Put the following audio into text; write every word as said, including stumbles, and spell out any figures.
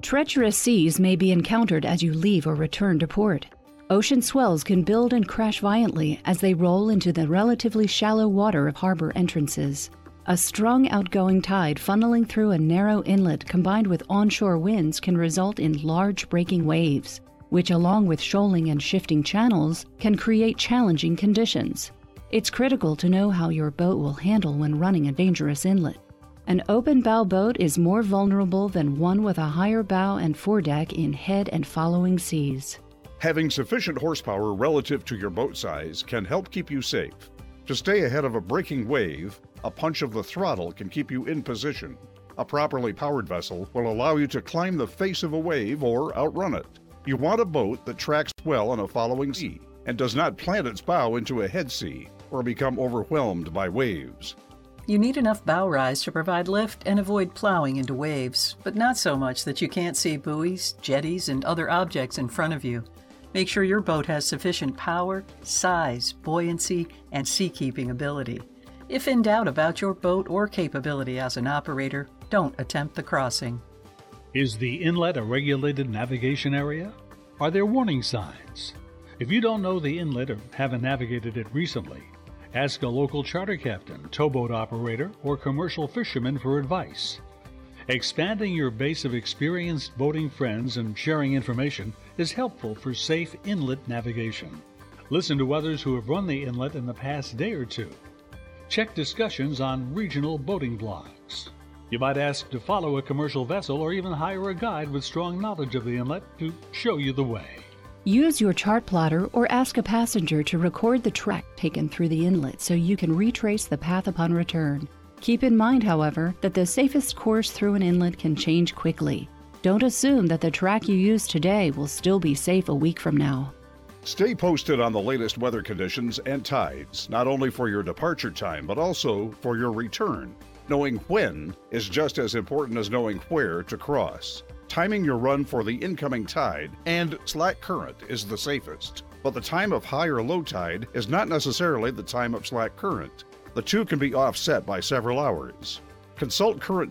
Treacherous seas may be encountered as you leave or return to port. Ocean swells can build and crash violently as they roll into the relatively shallow water of harbor entrances. A strong outgoing tide funneling through a narrow inlet combined with onshore winds can result in large breaking waves, which along with shoaling and shifting channels can create challenging conditions. It's critical to know how your boat will handle when running a dangerous inlet. An open bow boat is more vulnerable than one with a higher bow and foredeck in head and following seas. Having sufficient horsepower relative to your boat size can help keep you safe. To stay ahead of a breaking wave, a punch of the throttle can keep you in position. A properly powered vessel will allow you to climb the face of a wave or outrun it. You want a boat that tracks well on a following sea and does not plant its bow into a head sea or become overwhelmed by waves. You need enough bow rise to provide lift and avoid plowing into waves, but not so much that you can't see buoys, jetties, and other objects in front of you. Make sure your boat has sufficient power, size, buoyancy, and seakeeping ability. If in doubt about your boat or capability as an operator, don't attempt the crossing. Is the inlet a regulated navigation area? Are there warning signs? If you don't know the inlet or haven't navigated it recently, ask a local charter captain, towboat operator, or commercial fisherman for advice. Expanding your base of experienced boating friends and sharing information is helpful for safe inlet navigation. Listen to others who have run the inlet in the past day or two. Check discussions on regional boating blogs. You might ask to follow a commercial vessel or even hire a guide with strong knowledge of the inlet to show you the way. Use your chart plotter or ask a passenger to record the trek taken through the inlet so you can retrace the path upon return. Keep in mind, however, that the safest course through an inlet can change quickly. Don't assume that the track you use today will still be safe a week from now. Stay posted on the latest weather conditions and tides, not only for your departure time, but also for your return. Knowing when is just as important as knowing where to cross. Timing your run for the incoming tide and slack current is the safest, but the time of high or low tide is not necessarily the time of slack current. The two can be offset by several hours. Consult current